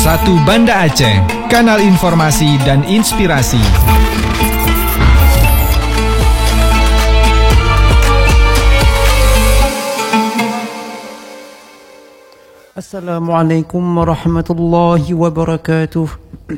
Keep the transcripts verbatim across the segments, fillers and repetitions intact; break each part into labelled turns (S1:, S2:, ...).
S1: satu Banda Aceh, kanal informasi dan inspirasi.
S2: Assalamualaikum warahmatullahi wabarakatuh.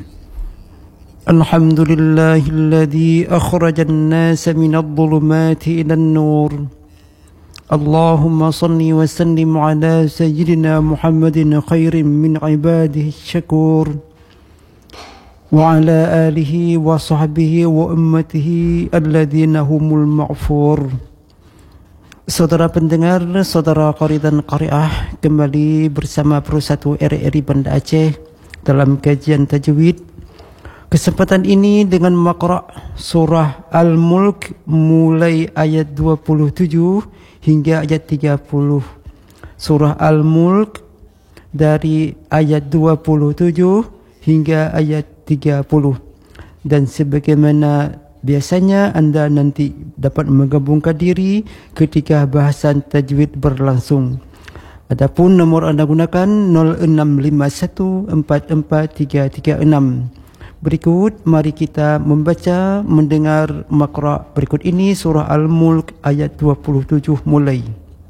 S2: Alhamdulillahilladzi akhrajan nasa minadh dhulumati ilan nur. Allahumma salli wa sallim ala sayyidina Muhammadin khairin min ibadihi syakur wa ala alihi wa sahbihi wa ummatihi alladhina humul ma'fur. Saudara pendengar, saudara qari dan qari'ah, kembali bersama Persatu R R I Banda Aceh dalam kajian tajwid. Kesempatan ini dengan makra' surah Al-Mulk mulai ayat dua puluh tujuh hingga ayat tiga puluh. Surah Al-Mulk dari ayat dua puluh tujuh hingga ayat tiga puluh. Dan sebagaimana biasanya anda nanti dapat menggabungkan diri ketika bahasan tajwid berlangsung. Adapun nomor anda gunakan nol enam lima satu empat empat tiga tiga enam. Berikut mari kita membaca mendengar makra' berikut ini surah Al-Mulk ayat dua puluh tujuh mulai.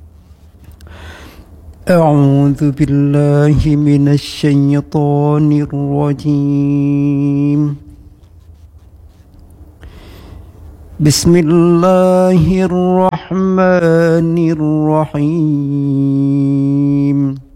S2: A'udzu billahi minasy syaithanir rajim. Bismillahirrahmanirrahim.